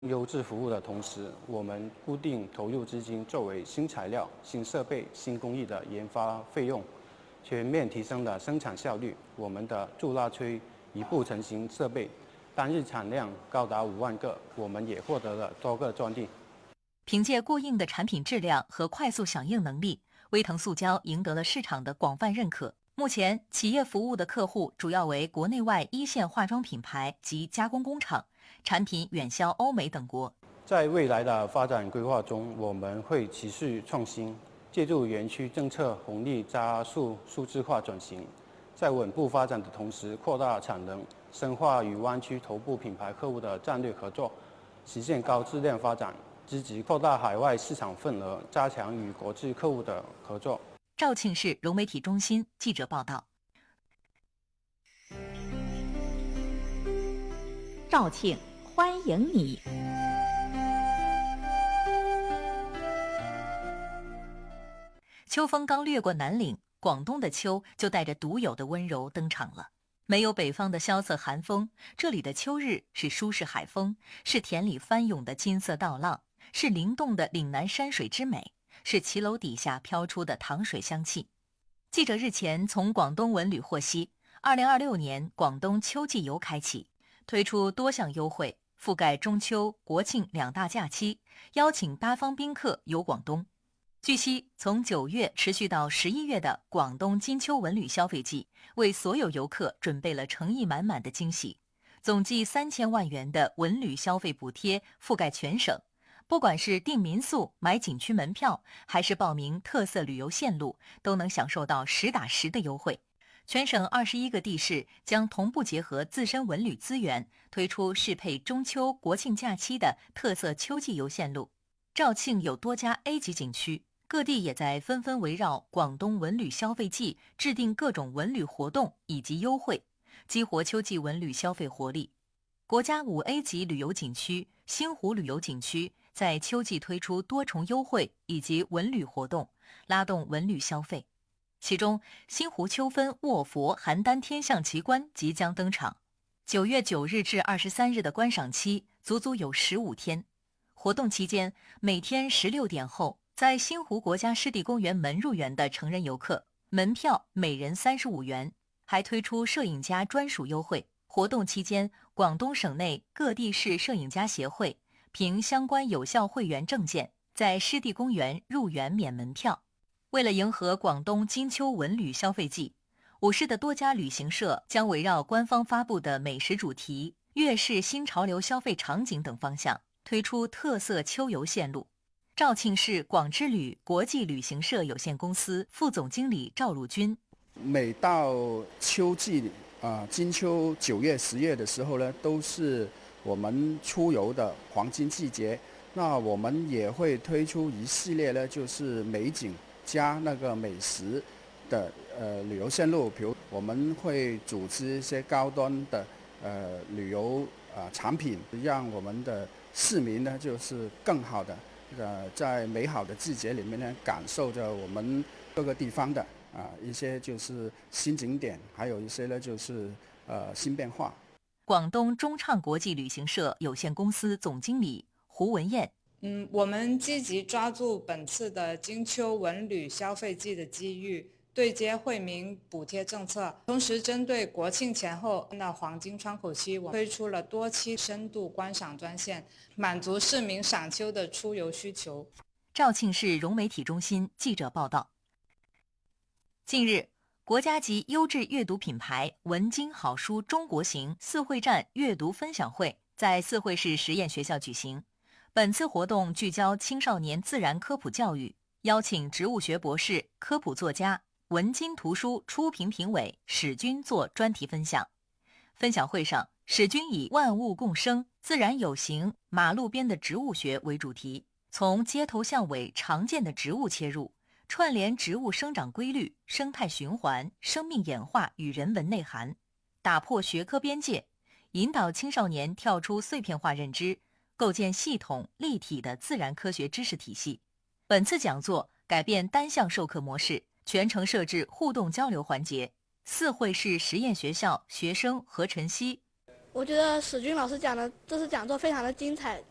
优质服务的同时，我们固定投入资金作为新材料、新设备、新工艺的研发费用，全面提升了生产效率。我们的驻拉吹一步成型设备单日产量高达5万个，我们也获得了多个专利。 凭借过硬的产品质量和快速响应能力，威腾塑胶赢得了市场的广泛认可。目前，企业服务的客户主要为国内外一线化妆品牌及加工工厂，产品远销欧美等国。 在未来的发展规划中，我们会持续创新，借助园区政策红利加速数字化转型，在稳步发展的同时扩大产能，深化与湾区头部品牌客户的战略合作，实现高质量发展，积极扩大海外市场份额，加强与国际客户的合作。 肇庆市融媒体中心记者报道。 肇庆欢迎你。 秋风刚掠过南岭，广东的秋就带着独有的温柔登场了。没有北方的萧瑟寒风，这里的秋日是舒适海风，是田里翻涌的金色稻浪，是灵动的岭南山水之美，是骑楼底下飘出的糖水香气。记者日前从广东文旅获悉，2026年广东秋季游开启，推出多项优惠，覆盖中秋、国庆2大假期，邀请8方宾客游广东。据悉，从9月持续到11月的广东金秋文旅消费季，为所有游客准备了诚意满满的惊喜，总计3000万元的文旅消费补贴覆盖全省。不管是订民宿、买景区门票，还是报名特色旅游线路，都能享受到实打实的优惠。全省21个地市将同步结合自身文旅资源，推出适配中秋、国庆假期的特色秋季游线路。肇庆有多家 A 级景区，各地也在纷纷围绕广东文旅消费季制定各种文旅活动以及优惠，激活秋季文旅消费活力。国家5A 级旅游景区星湖旅游景区在秋季推出多重优惠以及文旅活动，拉动文旅消费。其中，星湖秋分卧佛邯郸天象奇观即将登场，9月9日至23日的观赏期足足有15天。活动期间，每天16点后，在星湖国家湿地公园门入园的成人游客，门票每人35元，还推出摄影家专属优惠。活动期间，广东省内各地市摄影家协会凭相关有效会员证件，在湿地公园入园免门票。为了迎合广东金秋文旅消费季，5市的多家旅行社将围绕官方发布的美食主题、粤式新潮流消费场景等方向，推出特色秋游线路。肇庆市广之旅国际旅行社有限公司副总经理赵汝军： 每到秋季金秋9月、10月的时候呢，都是我们出游的黄金季节。那我们也会推出一系列呢，就是美景加那个美食的旅游线路。比如我们会组织一些高端的旅游产品，让我们的市民呢就是更好的在美好的季节里面呢，感受着我们各个地方的一些就是新景点，还有一些呢就是新变化。 广东中畅国际旅行社有限公司总经理胡文燕： 我们积极抓住本次的金秋文旅消费季的机遇，对接惠民补贴政策，同时针对国庆前后的黄金窗口期，我推出了多期深度观赏专线，满足市民赏秋的出游需求。 肇庆市融媒体中心记者报道。近日，国家级优质阅读品牌文津好书中国行四会站阅读分享会在四会市实验学校举行。本次活动聚焦青少年自然科普教育，邀请植物学博士、科普作家、文津图书初评评委史军做专题分享。分享会上，史军以万物共生、自然有形、马路边的植物学为主题，从街头巷尾常见的植物切入，串联植物生长规律、生态循环、生命演化与人文内涵，打破学科边界，引导青少年跳出碎片化认知，构建系统立体的自然科学知识体系。本次讲座改变单向授课模式，全程设置互动交流环节。四会市实验学校学生何晨曦： 我觉得史军老师讲的这次讲座非常的精彩，